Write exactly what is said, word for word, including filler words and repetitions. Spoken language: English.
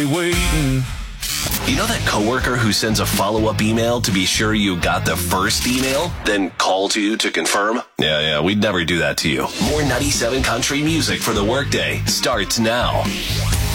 Waiting. You know that coworker who sends a follow-up email to be sure you got the first email, then calls you to confirm? Yeah, yeah, we'd never do that to you. More ninety-seven Country music for the workday starts now.